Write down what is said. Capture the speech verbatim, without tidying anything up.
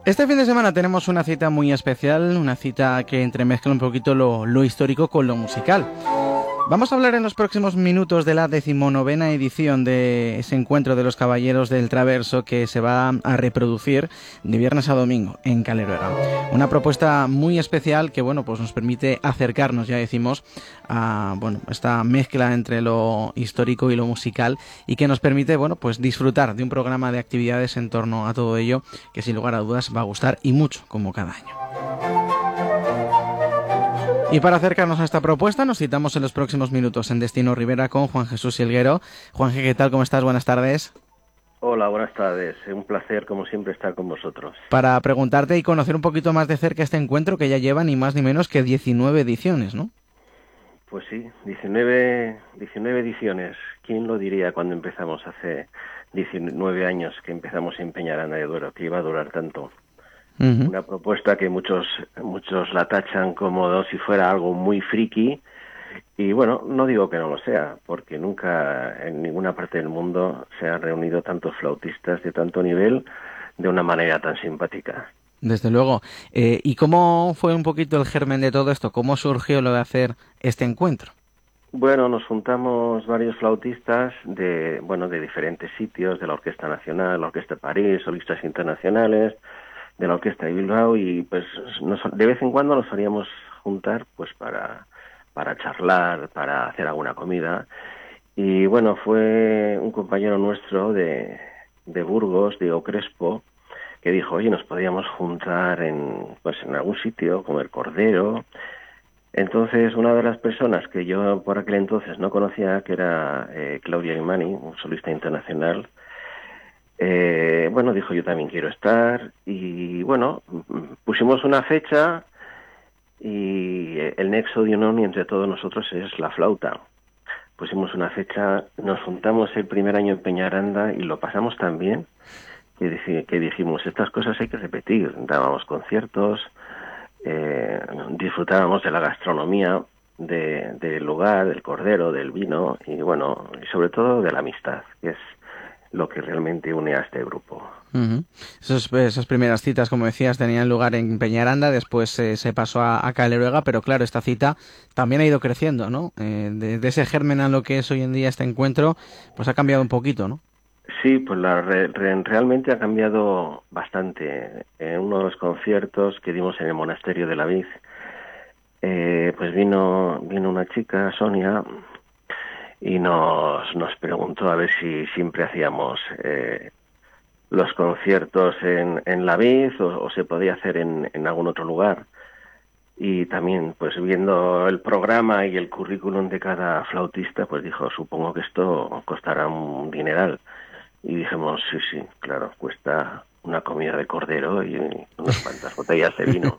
Este fin de semana tenemos una cita muy especial, una cita que entremezcla un poquito lo, lo histórico con lo musical. Vamos a hablar en los próximos minutos de la decimonovena edición de ese encuentro de los Caballeros del Traverso que se va a reproducir de viernes a domingo en Caleruega. Una propuesta muy especial que, bueno, pues nos permite acercarnos, ya decimos, a, bueno, esta mezcla entre lo histórico y lo musical y que nos permite, bueno, pues disfrutar de un programa de actividades en torno a todo ello que sin lugar a dudas va a gustar y mucho, como cada año. Y para acercarnos a esta propuesta nos citamos en los próximos minutos en Destino Rivera con Juan Jesús Silguero. Juanje, ¿qué tal? ¿Cómo estás? Buenas tardes. Hola, buenas tardes. Es un placer, como siempre, estar con vosotros. Para preguntarte y conocer un poquito más de cerca este encuentro que ya lleva ni más ni menos que diecinueve ediciones, ¿no? Pues sí, diecinueve, diecinueve ediciones. ¿Quién lo diría cuando empezamos hace diecinueve años que empezamos en Peñaranda de Duero, que iba a durar tanto? Uh-huh. Una propuesta que muchos muchos la tachan como si fuera algo muy friki, y bueno, no digo que no lo sea, porque nunca en ninguna parte del mundo se han reunido tantos flautistas de tanto nivel de una manera tan simpática. Desde luego. Eh, ¿Y cómo fue un poquito el germen de todo esto? ¿Cómo surgió lo de hacer este encuentro? Bueno, nos juntamos varios flautistas de, bueno, de diferentes sitios, de la Orquesta Nacional, la Orquesta de París, solistas internacionales, de la Orquesta de Bilbao, y pues nos, de vez en cuando nos solíamos juntar pues para, para charlar, para hacer alguna comida. Y bueno, fue un compañero nuestro de, de Burgos, Diego Crespo, que dijo, oye, nos podíamos juntar en, pues en algún sitio, comer cordero. Entonces, una de las personas que yo por aquel entonces no conocía, que era eh, Claudia Imani, un solista internacional, eh, bueno, dijo, yo también quiero estar, y bueno, pusimos una fecha, y el nexo de unión entre todos nosotros es la flauta. Pusimos una fecha, nos juntamos el primer año en Peñaranda y lo pasamos tan bien que, dij- que dijimos, estas cosas hay que repetir. Dábamos conciertos, eh, disfrutábamos de la gastronomía de, del lugar, del cordero, del vino, y bueno, y sobre todo de la amistad, que es lo que realmente une a este grupo. Uh-huh. Esos, esas primeras citas, como decías, tenían lugar en Peñaranda, después eh, se pasó a, a Caleruega, pero claro, esta cita también ha ido creciendo, ¿no? Eh, de, de ese germen a lo que es hoy en día este encuentro, pues ha cambiado un poquito, ¿no? Sí, pues la, re, re, realmente ha cambiado bastante. En uno de los conciertos que dimos en el Monasterio de la Vid, eh, pues vino, vino una chica, Sonia, y nos, nos preguntó a ver si siempre hacíamos eh, los conciertos en, en la Vid o, o se podía hacer en, en algún otro lugar. Y también, pues viendo el programa y el currículum de cada flautista, pues dijo, supongo que esto costará un dineral. Y dijimos, sí, sí, claro, cuesta una comida de cordero y unas cuantas botellas de vino.